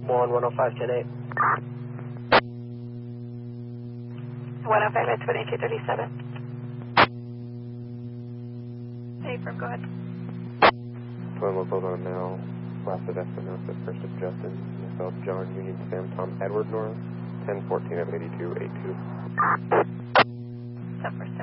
105-10-8. 105 at 2237. Hey, firm, go ahead. Twin locals on now. Last of estimate at first of Justin. Myself, John, Union, Sam, Tom, Edward, Nora. 1014 of 8282. So first